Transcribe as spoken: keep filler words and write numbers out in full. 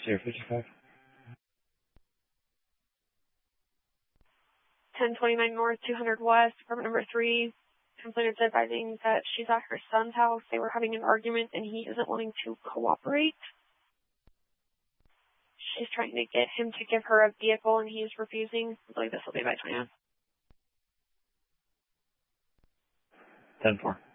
zero fifty-five. ten twenty-nine North, two hundred West, apartment number three. Complainant's advising that she's at her son's house. They were having an argument and he isn't wanting to cooperate. She's trying to get him to give her a vehicle and he's refusing. I believe this will be by twenty-one. ten four.